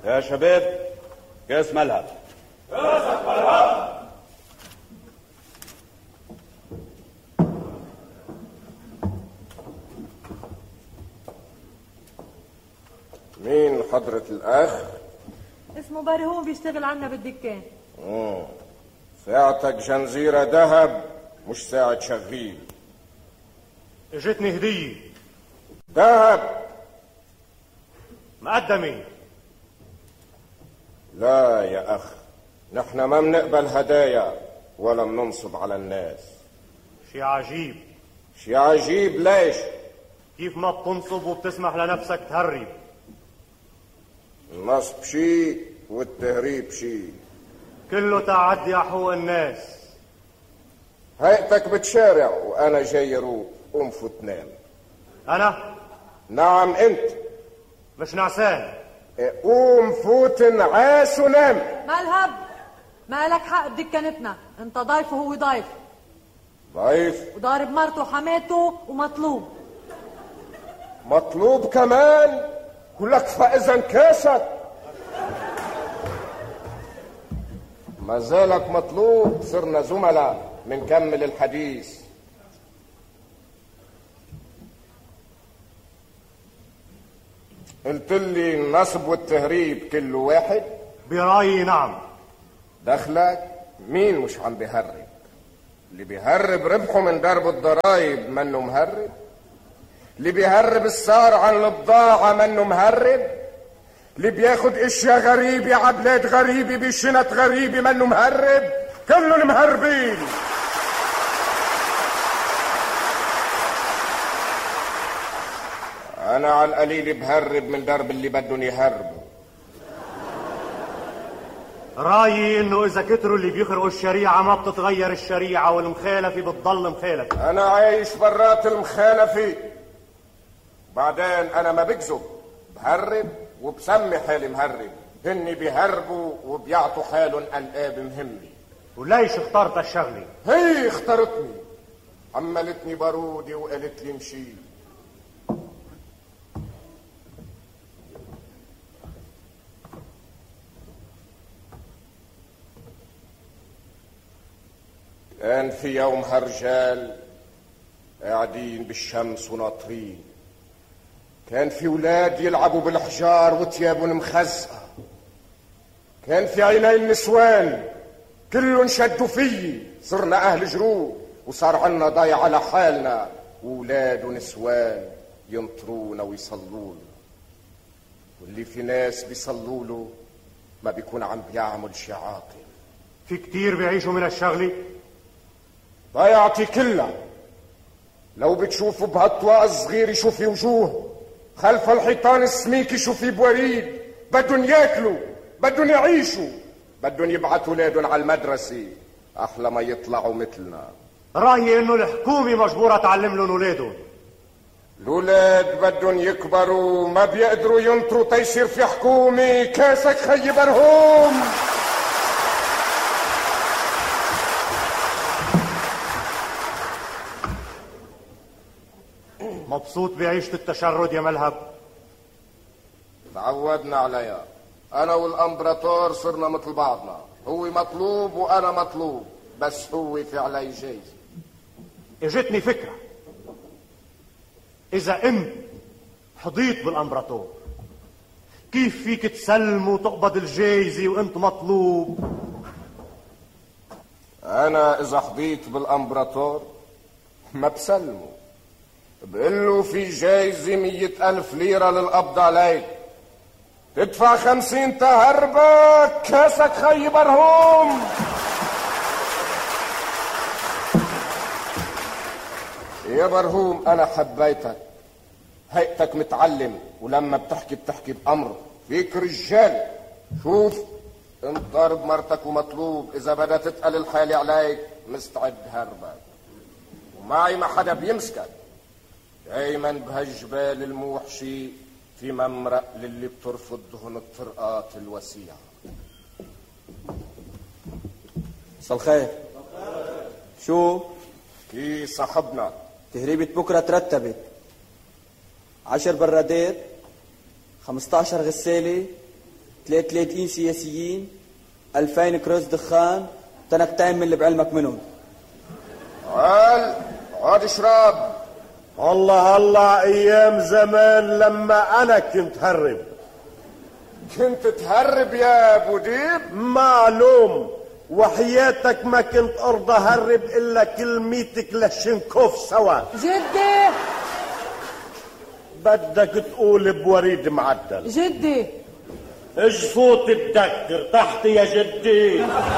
يا شباب، كاس ملهب. كاسك ملهب. مين حضرة الأخ؟ اسمه برهوم، بيشتغل عنا بالدكان. ساعتك جنزيرة ذهب مش ساعة شغيل. اجتني هدية ذهب. مقدمي. لا يا أخ، نحن ما بنقبل هدايا ولا بننصب على الناس. شي عجيب. شي عجيب ليش؟ كيف ما بتنصب وبتسمح لنفسك تهرب؟ النصب شي والتهريب شي، كله تعدي على حقوق الناس. هيئتك بتشارع وأنا جاي روق. قوم فوت نام. أنا؟ نعم أنت. مش نعسان. قوم فوت نعاس ونام. ملهب، ما لك حق بدكانتنا، انت ضيف وهو ضيف. ضيف؟ وضارب مرته وحماته ومطلوب. مطلوب كمان؟ كلك فإذا كاسك. ما زالك مطلوب. صرنا زملاء، منكمل الحديث. قلت لي النصب والتهريب كله واحد؟ برأيي نعم. دخلك مين مش عم بيهرب؟ اللي بيهرب ربحه من ضرب الضرايب منه مهرب؟ اللي بيهرب السعر عن البضاعة منه مهرب؟ اللي بياخد اشياء غريبة عبلاد غريبة بشنط غريبة منه مهرب؟ كله المهربين. انا على القليل بهرب من درب اللي بدهم يهربوا. رأيي انه اذا كتروا اللي بيخرقوا الشريعة ما بتتغير الشريعة، والمخالفة بتضل مخالفة. انا عايش برات المخالفة. بعدين انا ما بكذب، بهرب وبسمي حالي مهرب. هني بيهربوا وبيعطوا حالهم القاب مهمة. وليش اخترت الشغلة؟ هي اختارتني، عملتني بارودي وقالت لي مشي. كان في يومها رجال قاعدين بالشمس وناطرين. كان في ولاد يلعبوا بالحجار وثيابهم مخزقة. كان في عينين نسوان كلهم شدوا فيي. صرنا أهل جروب وصار عنا ضايع على حالنا، وولاد ونسوان ينطرونا ويصلونا. واللي في ناس بيصلوا له ما بيكون عم بيعمل شي عاقل. في كتير بيعيشوا من الشغلة. ضيعتي كلها. لو بتشوفوا بهالطواق الصغير شوفي وجوه، خلف الحيطان السميك شوفي بوريد. بدهم ياكلوا، بدهم يعيشوا، بدهم يبعثوا ولادهم على المدرسة أحلى ما يطلعوا مثلنا. رأيي إنه الحكومة مجبورة تعلم لهم ولادهم. الولاد بدهم يكبروا، ما بيقدروا ينطروا تيصير في حكومة. كاسك خي برهوم. مبسوط بعيشة التشرد يا ملهب؟ تعودنا عليها. أنا والأمبراطور صرنا مثل بعضنا. هو مطلوب وأنا مطلوب، بس هو في علي جايزة. اجتني فكرة. إذا أنت حضيت بالأمبراطور، كيف فيك تسلم وتقبض الجايزة وأنت مطلوب؟ أنا إذا حضيت بالأمبراطور ما بسلمه، بقول له في جايزة 100,000 ليرة للقبض عليك. تدفع 50 تهربك. كاسك خي برهوم. يا برهوم أنا حبيتك. هيئتك متعلم، ولما بتحكي بأمر. فيك رجال. شوف انت ضارب مرتك ومطلوب. إذا بدأت تتقل الحالي عليك مستعد هربك، ومعي ما حدا بيمسكك. دايما بهالجبال الموحشي في ممرق للي بترفض دهن الطرقات الوسيعة. مساء الخير. شو؟ كي صاحبنا؟ تهريبة بكرة ترتبت 10 برادات، 15 غسالة، 33 سياسيين، 2000 كروز دخان، تنقتين من اللي بعلمك منهم. عاد اشرب. الله ايام زمان لما انا كنت هرب. كنت تهرب يا ابو ديب؟ معلوم، وحياتك ما كنت ارضى هرب الا كلميتك للشنكوف سوا. جدي بدك تقول بوريد معدل. جدي ايش صوت الدك؟ ارتحت يا جدي؟